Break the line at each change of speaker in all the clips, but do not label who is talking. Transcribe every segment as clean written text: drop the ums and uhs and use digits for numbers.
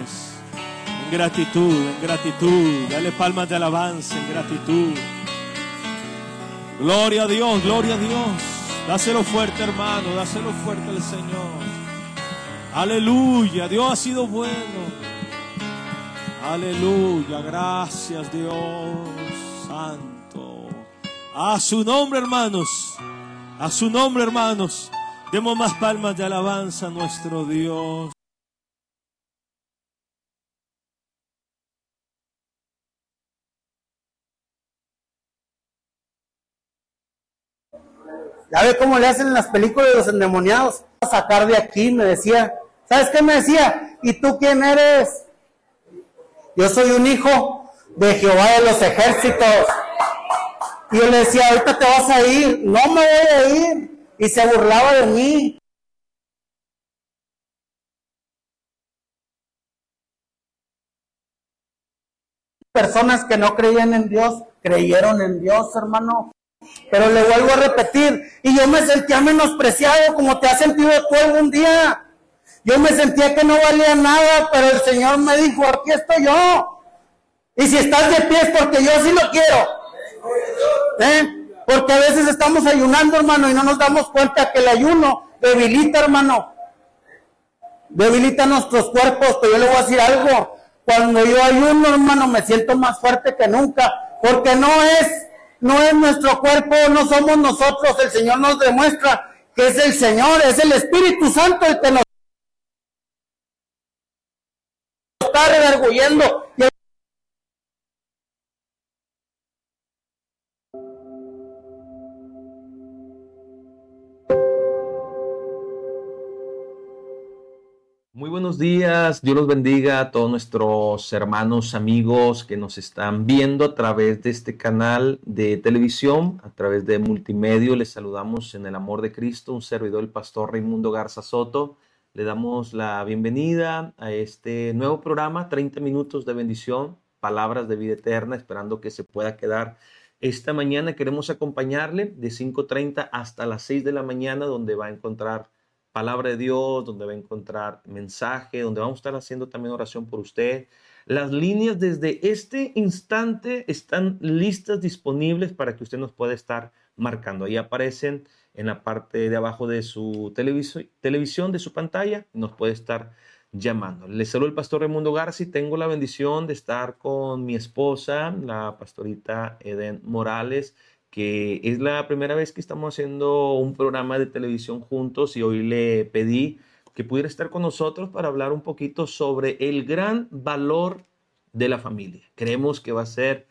bendiciones. En gratitud, en gratitud. Dale palmas de alabanza en gratitud. Gloria a Dios, gloria a Dios. Dáselo fuerte, hermano, dáselo fuerte al Señor. Aleluya, Dios ha sido bueno. Aleluya, gracias Dios santo. A su nombre, hermanos. A su nombre, hermanos. Demos más palmas de alabanza a nuestro Dios.
Ya ve cómo le hacen en las películas de los endemoniados. A sacar de aquí, me decía. ¿Sabes qué me decía? ¿Y tú quién eres? Yo soy un hijo de Jehová de los ejércitos. Y yo le decía, ahorita te vas a ir. No me voy a ir. Y se burlaba de mí. Personas que no creían en Dios, creyeron en Dios, hermano. Pero le vuelvo a repetir, y yo me sentía menospreciado como te has sentido tú algún día. Yo me sentía que no valía nada, pero el Señor me dijo, aquí estoy yo. Y si estás de pie es porque yo sí lo quiero. Porque a veces estamos ayunando, hermano, y no nos damos cuenta que el ayuno debilita, hermano. Debilita nuestros cuerpos, pero yo le voy a decir algo. Cuando yo ayuno, hermano, me siento más fuerte que nunca, porque no es nuestro cuerpo, no somos nosotros. El Señor nos demuestra que es el Señor, es el Espíritu Santo el que nos está redarguyendo.
Muy buenos días, Dios los bendiga a todos nuestros hermanos, amigos que nos están viendo a través de este canal de televisión, a través de Multimedio. Les saludamos en el amor de Cristo, un servidor, el pastor Raimundo Garza Soto. Le damos la bienvenida a este nuevo programa, 30 minutos de bendición, palabras de vida eterna, esperando que se pueda quedar esta mañana. Queremos acompañarle de 5:30 hasta las 6 de la mañana, donde va a encontrar palabra de Dios, donde va a encontrar mensaje, donde vamos a estar haciendo también oración por usted. Las líneas desde este instante están listas, disponibles para que usted nos pueda estar marcando. Ahí aparecen en la parte de abajo de su televisión, de su pantalla, nos puede estar llamando. Les saludo el pastor Raimundo Garza y tengo la bendición de estar con mi esposa, la pastorita Eden Morales, que es la primera vez que estamos haciendo un programa de televisión juntos, y hoy le pedí que pudiera estar con nosotros para hablar un poquito sobre el gran valor de la familia. Creemos que va a ser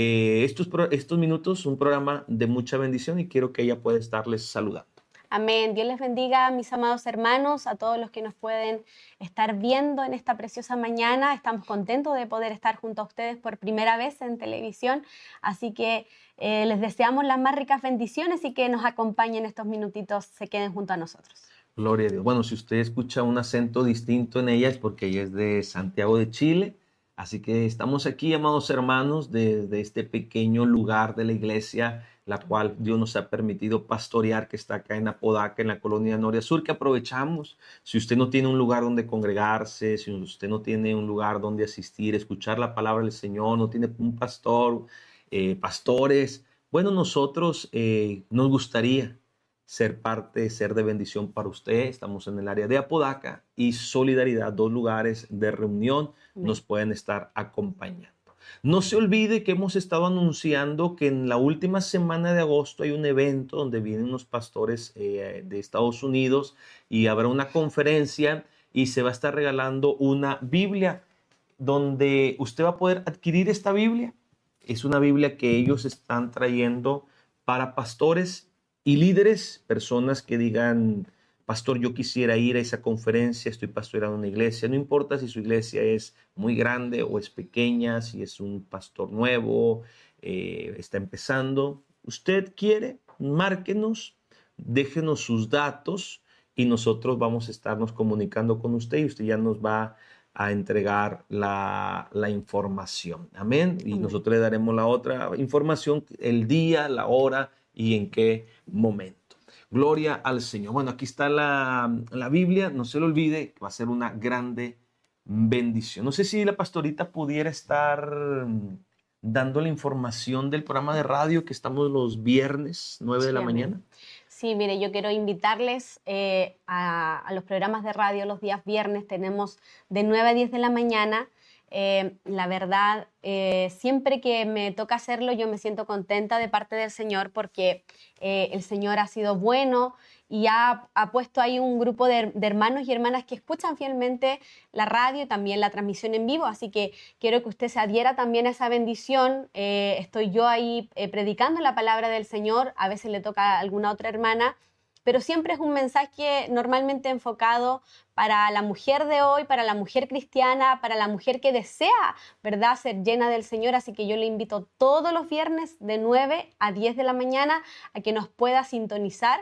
estos minutos un programa de mucha bendición, y quiero que ella pueda estarles saludando.
Amén. Dios les bendiga, mis amados hermanos, a todos los que nos pueden estar viendo en esta preciosa mañana. Estamos contentos de poder estar junto a ustedes por primera vez en televisión, así que les deseamos las más ricas bendiciones y que nos acompañen estos minutitos, se queden junto a nosotros.
Gloria a Dios. Bueno, si usted escucha un acento distinto en ella es porque ella es de Santiago de Chile, así que estamos aquí, amados hermanos, desde este pequeño lugar de la iglesia, la cual Dios nos ha permitido pastorear, que está acá en Apodaca, en la colonia Noria Sur, que aprovechamos. Si usted no tiene un lugar donde congregarse, si usted no tiene un lugar donde asistir, escuchar la palabra del Señor, no tiene un pastor, pastores, bueno, nosotros nos gustaría ser parte, ser de bendición para usted. Estamos en el área de Apodaca y Solidaridad, 2 lugares de reunión, nos pueden estar acompañando. No se olvide que hemos estado anunciando que en la última semana de agosto hay un evento donde vienen unos pastores de Estados Unidos, y habrá una conferencia y se va a estar regalando una Biblia donde usted va a poder adquirir esta Biblia. Es una Biblia que ellos están trayendo para pastores y líderes, personas que digan: pastor, yo quisiera ir a esa conferencia, estoy pastoreando una iglesia. No importa si su iglesia es muy grande o es pequeña, si es un pastor nuevo, está empezando. Usted quiere, márquenos, déjenos sus datos y nosotros vamos a estarnos comunicando con usted, y usted ya nos va a entregar la información. Amén. Y nosotros le daremos la otra información, el día, la hora y en qué momento. Gloria al Señor. Bueno, aquí está la Biblia. No se lo olvide, va a ser una grande bendición. No sé si la pastorita pudiera estar dando la información del programa de radio que estamos los viernes, 9 de la mañana.
Sí, mire, yo quiero invitarles a los programas de radio los días viernes. Tenemos de 9 a 10 de la mañana. La verdad, siempre que me toca hacerlo, yo me siento contenta de parte del Señor porque el Señor ha sido bueno y ha puesto ahí un grupo de hermanos y hermanas que escuchan fielmente la radio y también la transmisión en vivo. Así que quiero que usted se adhiera también a esa bendición. Estoy yo ahí predicando la palabra del Señor. A veces le toca a alguna otra hermana, pero siempre es un mensaje normalmente enfocado para la mujer de hoy, para la mujer cristiana, para la mujer que desea, ¿verdad?, ser llena del Señor. Así que yo le invito todos los viernes de 9 a 10 de la mañana a que nos pueda sintonizar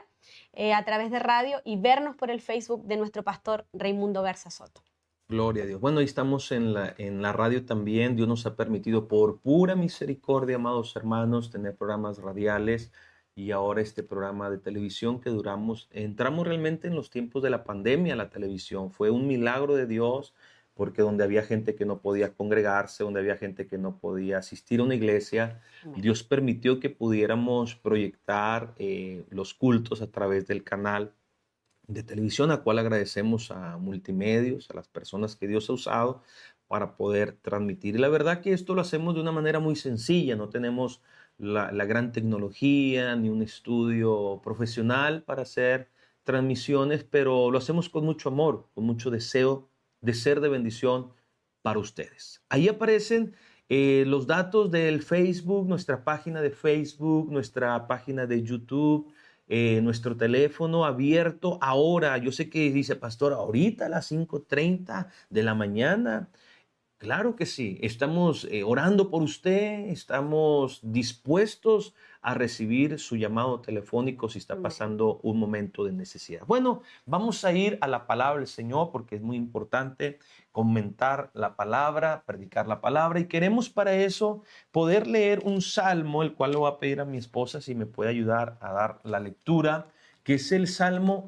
a través de radio y vernos por el Facebook de nuestro pastor Raimundo Garza Soto.
Gloria a Dios. Bueno, ahí estamos en la radio también. Dios nos ha permitido por pura misericordia, amados hermanos, tener programas radiales. Y ahora este programa de televisión que entramos realmente en los tiempos de la pandemia, la televisión. Fue un milagro de Dios, porque donde había gente que no podía congregarse, donde había gente que no podía asistir a una iglesia, Dios permitió que pudiéramos proyectar los cultos a través del canal de televisión, a cual agradecemos a Multimedios, a las personas que Dios ha usado para poder transmitir. Y la verdad que esto lo hacemos de una manera muy sencilla, no tenemos la gran tecnología ni un estudio profesional para hacer transmisiones, pero lo hacemos con mucho amor, con mucho deseo de ser de bendición para ustedes. Ahí aparecen los datos del Facebook, nuestra página de Facebook, nuestra página de YouTube, nuestro teléfono abierto ahora. Yo sé que dice, pastor, ahorita a las 5:30 de la mañana. Claro que sí, estamos orando por usted, estamos dispuestos a recibir su llamado telefónico si está pasando un momento de necesidad. Bueno, vamos a ir a la palabra del Señor porque es muy importante comentar la palabra, predicar la palabra, y queremos para eso poder leer un salmo, el cual le voy a pedir a mi esposa si me puede ayudar a dar la lectura, que es el Salmo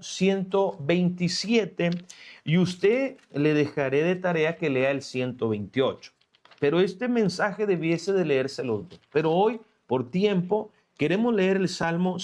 127, y usted le dejaré de tarea que lea el 128. Pero este mensaje debiese de leerse los dos. Pero hoy, por tiempo, queremos leer el Salmo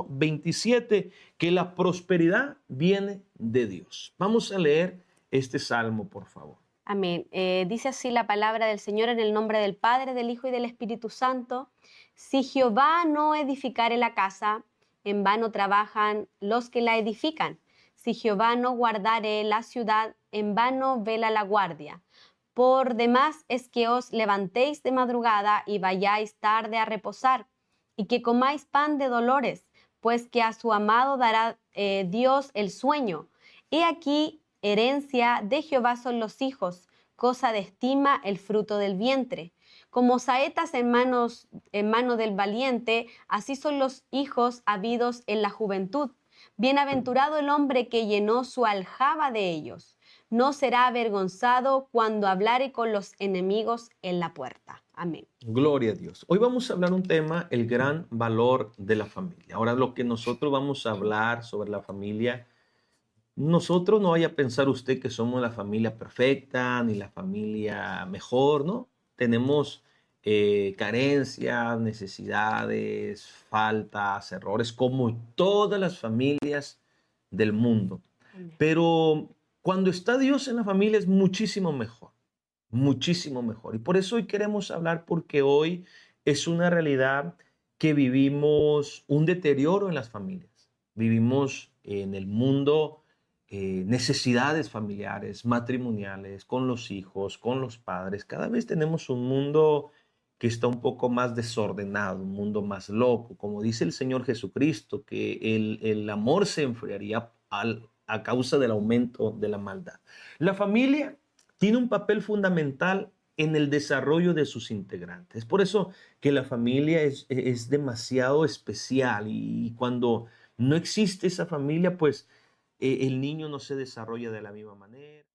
127, que la prosperidad viene de Dios. Vamos a leer este salmo, por favor.
Amén. Dice así la palabra del Señor en el nombre del Padre, del Hijo y del Espíritu Santo. Si Jehová no edificare la casa, en vano trabajan los que la edifican. Si Jehová no guardare la ciudad, en vano vela la guardia. Por demás es que os levantéis de madrugada y vayáis tarde a reposar, y que comáis pan de dolores, pues que a su amado dará Dios el sueño. He aquí, herencia de Jehová son los hijos, cosa de estima el fruto del vientre. Como saetas en mano del valiente, así son los hijos habidos en la juventud. Bienaventurado el hombre que llenó su aljaba de ellos. No será avergonzado cuando hablare con los enemigos en la puerta. Amén.
Gloria a Dios. Hoy vamos a hablar un tema, el gran valor de la familia. Ahora, lo que nosotros vamos a hablar sobre la familia, nosotros no vaya a pensar usted que somos la familia perfecta ni la familia mejor, ¿no? Tenemos carencias, necesidades, faltas, errores, como todas las familias del mundo. Pero cuando está Dios en la familia es muchísimo mejor, muchísimo mejor. Y por eso hoy queremos hablar, porque hoy es una realidad que vivimos un deterioro en las familias. Vivimos en el mundo necesidades familiares, matrimoniales, con los hijos, con los padres. Cada vez tenemos un mundo que está un poco más desordenado, un mundo más loco. Como dice el Señor Jesucristo, que el amor se enfriaría a causa del aumento de la maldad. La familia tiene un papel fundamental en el desarrollo de sus integrantes. Por eso que la familia es demasiado especial, y cuando no existe esa familia, pues el niño no se desarrolla de la misma manera.